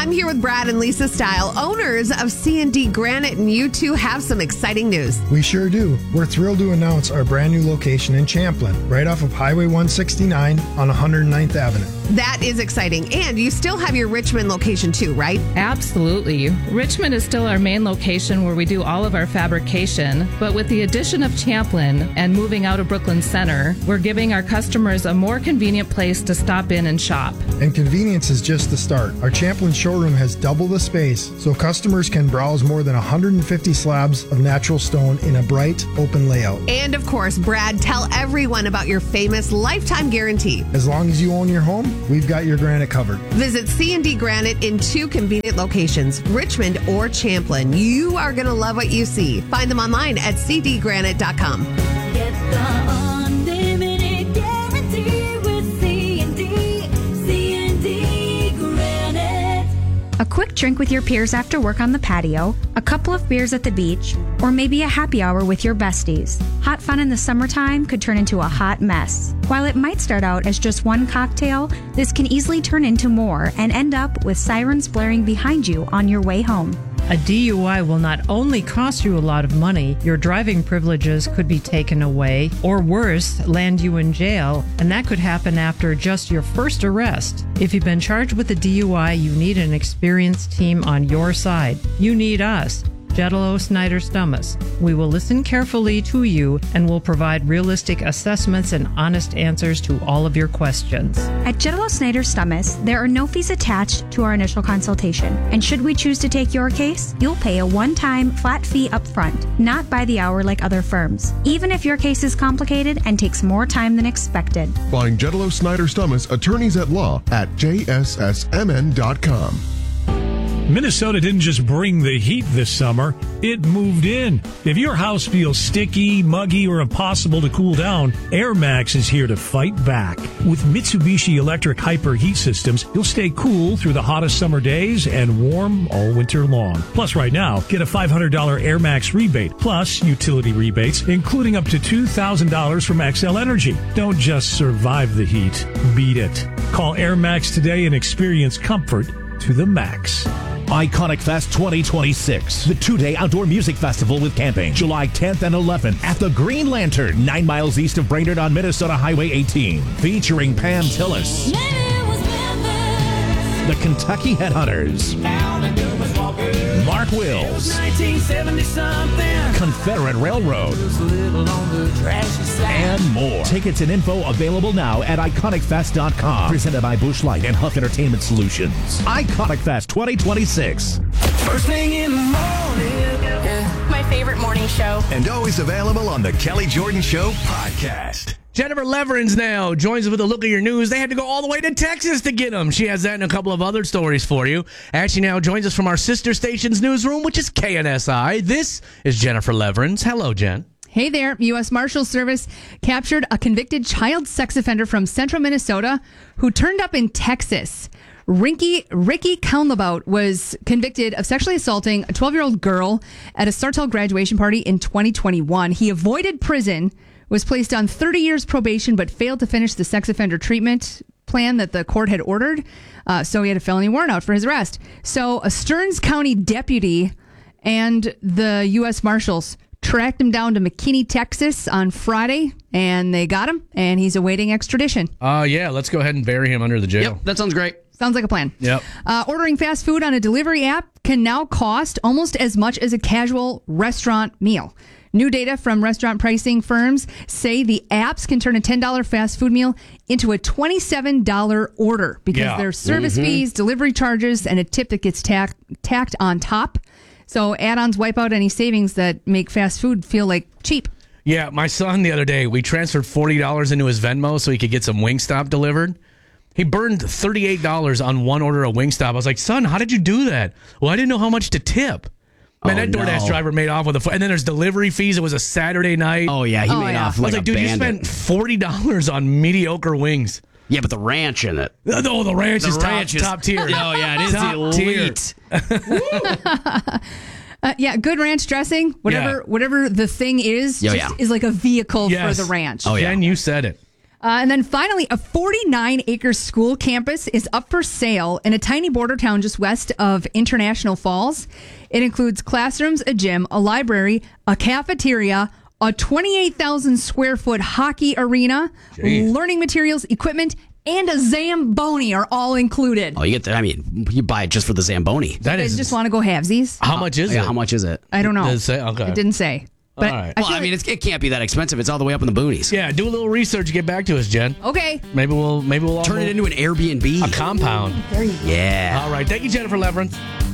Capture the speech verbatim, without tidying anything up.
I'm here with Brad and Lisa Style, owners of C and D Granite, and you two have some exciting news. We sure do. We're thrilled to announce our brand new location in Champlin, right off of Highway one sixty-nine on one hundred ninth Avenue. That is exciting. And you still have your Richmond location too, right? Absolutely. Richmond is still our main location where we do all of our fabrication, but with the addition of Champlin and moving out of Brooklyn Center, we're giving our customers a more convenient place to stop in and shop. And convenience is just the start. Our Champlin showroom has double the space, so customers can browse more than one hundred fifty slabs of natural stone in a bright, open layout. And of course, Brad, tell everyone about your famous lifetime guarantee. As long as you own your home, we've got your granite covered. Visit C and D Granite in two convenient locations, Richmond or Champlin. You are going to love what you see. Find them online at c d granite dot com. Get the unlimited guarantee with C and D, C and D Granite. A quick drink with your peers after work on the patio, a couple of beers at the beach, or maybe a happy hour with your besties. Hot fun in the summertime could turn into a hot mess. While it might start out as just one cocktail, this can easily turn into more and end up with sirens blaring behind you on your way home. A D U I will not only cost you a lot of money, your driving privileges could be taken away, or worse, land you in jail, and that could happen after just your first arrest. If you've been charged with a D U I, you need an experienced team on your side. You need us. Jetalo Snyder Stummis. We will listen carefully to you and will provide realistic assessments and honest answers to all of your questions. At Jetalo Snyder Stummis, there are no fees attached to our initial consultation. And should we choose to take your case, you'll pay a one-time flat fee up front, not by the hour like other firms, even if your case is complicated and takes more time than expected. Find Jetalo Snyder Stummis, attorneys at law, at j s s m n dot com. Minnesota didn't just bring the heat this summer, it moved in. If your house feels sticky, muggy, or impossible to cool down, Air Max is here to fight back. With Mitsubishi Electric Hyper Heat Systems, you'll stay cool through the hottest summer days and warm all winter long. Plus, right now, get a five hundred dollars Air Max rebate, plus utility rebates, including up to two thousand dollars from Xcel Energy. Don't just survive the heat, beat it. Call Air Max today and experience comfort to the max. Iconic Fest twenty twenty-six, the two-day outdoor music festival with camping, July tenth and eleventh at the Green Lantern, nine miles east of Brainerd on Minnesota Highway eighteen, featuring Pam Tillis, the Kentucky Headhunters, Mark Wills, Confederate Railroad, and more. Tickets and info available now at iconic fest dot com. Presented by Busch Light and Huff Entertainment Solutions. Iconic Fest twenty twenty-six. First thing in the morning. Yeah. My favorite morning show. And always available on the Kelly Jordan Show podcast. Jennifer Leverins now joins us with a look at your news. They had to go all the way to Texas to get them. She has that and a couple of other stories for you. And she now joins us from our sister station's newsroom, which is K N S I. This is Jennifer Leverins. Hello, Jen. Hey there. U S Marshals Service captured a convicted child sex offender from central Minnesota who turned up in Texas. Ricky, Ricky Kaunlabout was convicted of sexually assaulting a twelve-year-old girl at a Sartell graduation party in twenty twenty-one. He avoided prison, was placed on thirty years probation, but failed to finish the sex offender treatment plan that the court had ordered. Uh, so he had a felony warrant out for his arrest. So a Stearns County deputy and the U S Marshals tracked him down to McKinney, Texas on Friday, and they got him, and he's awaiting extradition. Uh, yeah, let's go ahead and bury him under the jail. Yep, that sounds great. Sounds like a plan. Yep. Uh, ordering fast food on a delivery app can now cost almost as much as a casual restaurant meal. New data from restaurant pricing firms say the apps can turn a ten dollars fast food meal into a twenty-seven dollars order because Yeah. there's service Mhm. fees, delivery charges, and a tip that gets tack- tacked on top. So add-ons wipe out any savings that make fast food feel like cheap. Yeah, my son the other day, we transferred forty dollars into his Venmo so he could get some Wingstop delivered. He burned thirty-eight dollars on one order of Wingstop. I was like, son, how did you do that? Well, I didn't know how much to tip. Man, Oh, that DoorDash no. driver made off with a... Fo- and then there's delivery fees. It was a Saturday night. Oh, yeah, he Oh, made yeah. off I like was a like, dude, bandit. you spent forty dollars on mediocre wings. Yeah, but the ranch in it. No, the ranch The is ranch top, is- top tier. Oh, yeah, it is Top elite. Uh, yeah, good ranch dressing, whatever Yeah. whatever the thing is, Yeah, just yeah. is like a vehicle Yes. for the ranch. Oh, yeah. Jen, you said it. Uh, and then finally, a forty-nine acre school campus is up for sale in a tiny border town just west of International Falls. It includes classrooms, a gym, a library, a cafeteria, a twenty-eight thousand square foot hockey arena, Jeez. learning materials, equipment, and a Zamboni are all included. Oh, you get the, I mean, you buy it just for the Zamboni. That You guys is. just want to go halvesies? How much is yeah, it? How much is it? I don't know. Does it say? Okay. It didn't say. But All right. I Well, feel I mean, like- it's, it can't be that expensive. It's all the way up in the boonies. Yeah, do a little research. Get back to us, Jen. okay. Maybe we'll maybe we'll all Turn it move- into an Airbnb. a compound. Yeah. All right. Thank you, Jennifer Leverance.